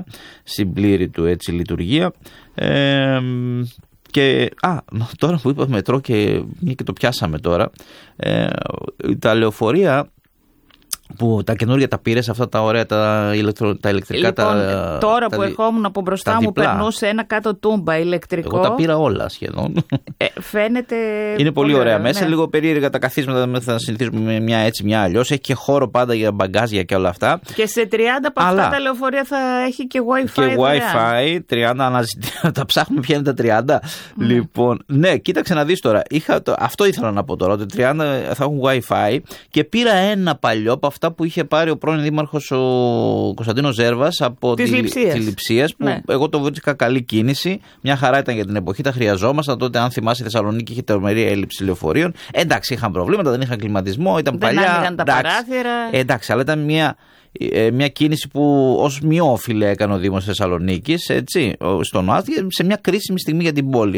ωραία στην πλήρη του έτσι λειτουργία. Και τώρα που είπα μετρό και το πιάσαμε τώρα, τα λεωφορεία που τα καινούργια τα πήρες, αυτά τα ωραία τα ηλεκτρικά. Λοιπόν, τώρα που ερχόμουν από μπροστά μου περνούσε ένα κάτω τούμπα ηλεκτρικό. Εγώ τα πήρα όλα σχεδόν. Φαίνεται. Είναι πολύ ωραία μέσα. Ναι. Λίγο περίεργα τα καθίσματα, θα συνηθίζουμε μια έτσι, μια αλλιώς. Έχει και χώρο πάντα για μπαγκάζια και όλα αυτά. Και σε 30 από αυτά τα λεωφορεία θα έχει και Wi-Fi. Και Wi-Fi, 30 αναζητήματα. Τα ψάχνουμε ποια είναι τα 30. Λοιπόν, ναι, κοίταξε να δεις τώρα. Αυτό ήθελα να πω τώρα. Ότι 30 θα έχουν Wi-Fi και πήρα ένα παλιό από αυτά που είχε πάρει ο πρώην δήμαρχος ο Κωνσταντίνος Ζέρβας από τη Λειψίας, που εγώ το βρίσκα καλή κίνηση. Μια χαρά ήταν για την εποχή, τα χρειαζόμασταν τότε. Αν θυμάσαι, η Θεσσαλονίκη είχε τρομερή έλλειψη λεωφορείων. Εντάξει, είχαν προβλήματα, δεν είχαν κλιματισμό, ήταν παλιά. Δεν άνοιγαν τα παράθυρα. Εντάξει, αλλά ήταν μια κίνηση που ως μειόφιλε έκανε ο Δήμος Θεσσαλονίκης, έτσι, στον ΟΑΤ, σε μια κρίσιμη στιγμή για την πόλη.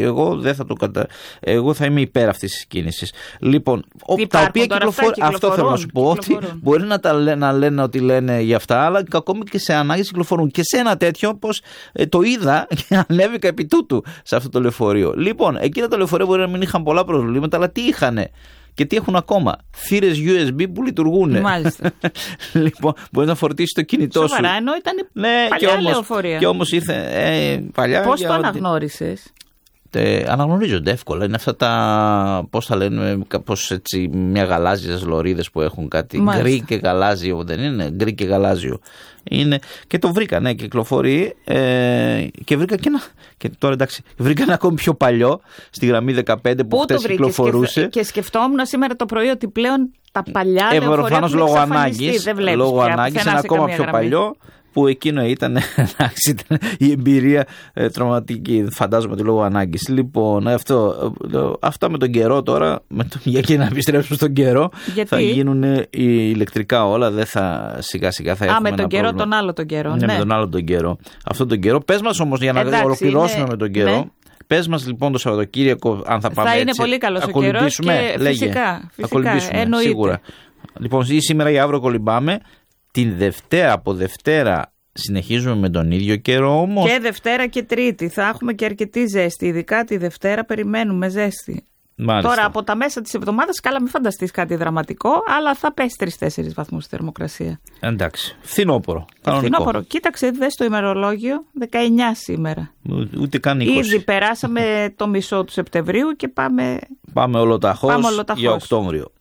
Εγώ θα είμαι υπέρ αυτής της κίνησης. Λοιπόν, τα οποία κυκλοφορούν, αυτό θέλω να σου πω, ότι μπορεί να λένε ότι λένε για αυτά, αλλά ακόμη και σε ανάγκες κυκλοφορούν. Και σε ένα τέτοιο, πως το είδα και ανέβηκα επί τούτου σε αυτό το λεωφορείο. Λοιπόν, εκείνα τα λεωφορεία μπορεί να μην είχαν πολλά προβλήματα, αλλά τι είχανε? Και τι έχουν ακόμα? Θύρες USB που λειτουργούν. Μάλιστα. Λοιπόν, μπορεί να φορτίσει το κινητό σου. Σοβαρά, ενώ ήταν παλιά λεωφορεία. Και όμως ήρθε παλιά. Πώς το αναγνώρισες? Αναγνωρίζονται εύκολα. Είναι αυτά τα, πώς θα λένε, κάπως έτσι, μια γαλάζιες λωρίδες που έχουν κάτι γκρι και γαλάζιο. Δεν είναι γκρι και γαλάζιο. Είναι, και το βρήκα, ναι, κυκλοφορεί. Και βρήκα και ένα. Και τώρα εντάξει, βρήκα ένα ακόμη πιο παλιό στη γραμμή 15 που χτες κυκλοφορούσε. Και σκεφτόμουν σήμερα το πρωί ότι πλέον τα παλιά λεωφορεία έχουν λόγω ανάγκης. Λόγω ανάγκης, ένα ακόμα πιο παλιό. Που εκείνο ήταν η εμπειρία τρομακτική, φαντάζομαι, ότι λόγω ανάγκης. Λοιπόν, αυτά με τον καιρό τώρα, για και να επιστρέψουμε στον καιρό, θα γίνουν ηλεκτρικά όλα, δεν θα σιγά σιγά θα έχουμε με τον καιρό, τον άλλο τον καιρό. Ναι, με τον άλλο τον καιρό. Αυτόν τον καιρό. Πες μας όμως, για να ολοκληρώσουμε με τον καιρό. Ναι. Πες μας λοιπόν το Σαββατοκύριακο, αν θα πάμε. Θα είναι πολύ καλός ο καιρός και φυσικά, σίγουρα. Λοιπόν, ή σήμερα ή αύριο κολυμπάμε. Την Δευτέρα, από Δευτέρα συνεχίζουμε με τον ίδιο καιρό όμως. Και Δευτέρα και Τρίτη θα έχουμε και αρκετή ζέστη. Ειδικά τη Δευτέρα περιμένουμε ζέστη. Μάλιστα. Τώρα από τα μέσα της εβδομάδας, καλά μην φανταστείς κάτι δραματικό, αλλά θα πέσει 3-4 βαθμούς θερμοκρασία. Εντάξει. Φθινόπωρο. Φθινόπωρο. Κοίταξε, δες το ημερολόγιο, 19 σήμερα. Ούτε καν 20. Ήδη περάσαμε το μισό του Σεπτεμβρίου και πάμε ολοταχώς για Οκτώβριο.